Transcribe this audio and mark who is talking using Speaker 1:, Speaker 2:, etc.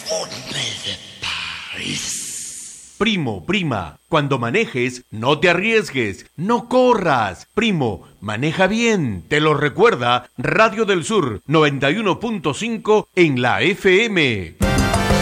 Speaker 1: Primo, prima, cuando manejes, no te arriesgues, no corras. Primo, maneja bien, te lo recuerda Radio del Sur 91.5 en la FM.